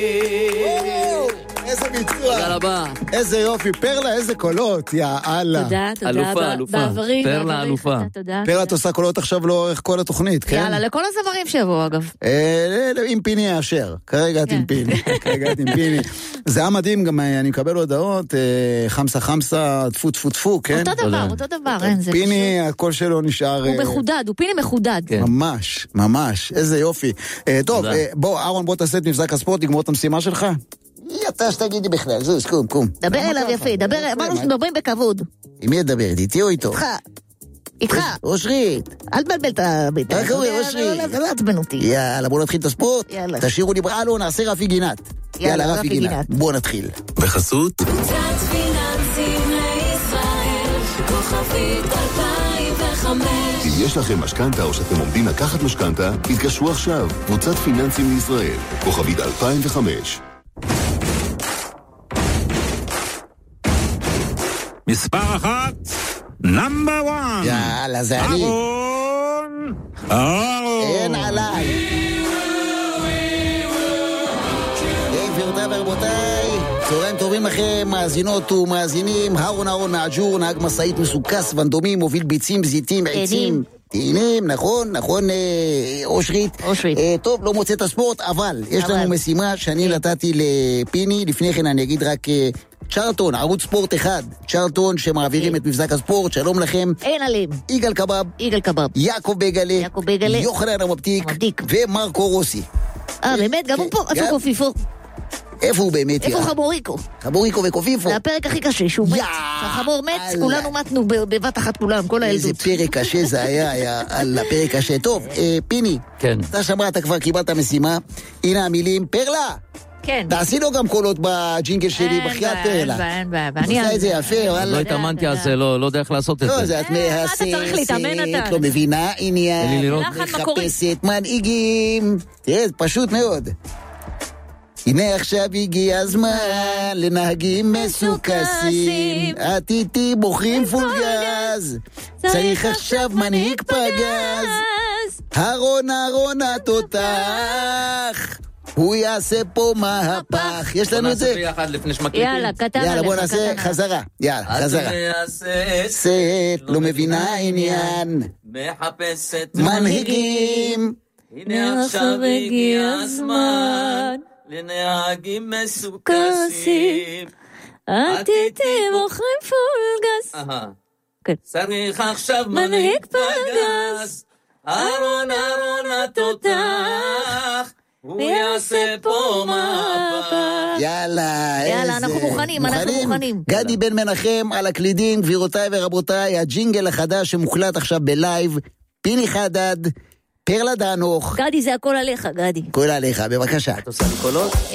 איזה ביצוע. תודה רבה. איזה יופי, פרלה, איזה קולות, יא אללה. תודה, תודה. אלופה. בעברי, פרלה אלופה. תודה. פרלה, את עושה קולות עכשיו לאורך כל התוכנית, כן? יאללה, לכל הזמרים שיבואו אגב. עם פיני אשר, כרגע את עם פיני. זה היה מדהים, גם אני מקבל הודעות, חמסה, טפו טפו טפו, כן? אותו דבר, אין זה. פיני, הקול שלו נשאר... הוא מחודד, הוא פיני מחודד. ממש, ממש, איזה יופי. טוב, בוא, אהרון, בוא תעשה את מבזק הספורט, נגמור את המשימה שלך. אתה שתגידי בכלל, זוז, קום. דבר אליו יפה, דבר, אמרנו שדברים בכבוד. עם מי ידבר? איתי או איתו? איתך. אושרית. אל תבלבל את הביתה. איך קוראים, אושרית? לא לעצבן אותי. יאללה, בוא נתחיל את הספורט. יאללה. תשאירו לי ברעלו, נעשה רפי גינת. יאללה, רפי גינת. בוא נתחיל. בחסות קבוצת פיננסים לישראל, כוכבית 2005. אם יש לכם משכנתה או שאתם עומדים לקחת משכנתה, התקשרו עכשיו. קבוצת פיננסים לישראל, כוכבית 2005. מספר 1, נאמבר 1. יאללה, זה אני. אהרון. אין עליי. גבירותיי ורבותיי, צהריים טובים לכם, מאזינות ומאזינים. אהרון מעג'ור, נהג מסעית מסוכס, ונדומים, מוביל ביצים, זיתים, עצים. תהינים, נכון, אושרית. טוב, לא מוצא את הספורט, אבל יש לנו משימה שאני נתתי לפיני. לפני כן אני אגיד רק... צ'רלטון, ערוץ ספורט אחד, צ'רלטון שמעבירים את מבזק הספורט, שלום לכם. אין עליהם. יגאל קבב, יעקב בגלה, יוחנן המבטיק, ומרקו רוסי. באמת? גם הוא פה? איפה קופיפו? איפה הוא באמת? איפה חמוריקו? חמוריקו וקופיפו? זה הפרק הכי קשה, שהוא מת. החמור מת, כולנו מתנו בבת אחת כולם, כל הילדות. איזה פרק קשה זה היה על הפרק קשה. טוב, פיני, אתה שמעת, כבר קיבלת משימה. הנה המילים, פרלה! כן. תעשי לו גם קולות בג'ינגל שלי, בחיית פרלה. אין בעיה. עושה את זה יפה, לא התאמנתי על זה, לא יודע איך לעשות את זה. לא, זה את מהססת, לא מבינה עניין, מחפשת מנהיגים. תראה, זה פשוט מאוד. הנה עכשיו הגיע הזמן לנהגים מסוכסים, עתיתי בוחרים פול גז, צריך עכשיו מנהיג פגז, אהרון התותח, הוא יעשה פה מהפך. יש לנו את זה. יאללה, כתב יאללה, בוא נעשה חזרה. סט, לא מבינה עניין, מחפשת מנהיגים. הנה עכשיו הגיע הזמן לנהגים מסוכסים, עתיתי בוחרים פול גז, צריך עכשיו מנהיג פגז, אהרון התותח, הוא יעשה פה מהפך. יאללה, אנחנו מוכנים. גדי בן מנחם על הקלידים, גבירותיי ורבותיי, הג'ינגל החדש שמוקלט עכשיו בלייב, פיני חדד, פרלה דנוך. גדי, זה הכל עליך, גדי. הכל עליך, בבקשה. את עושה לי קולות?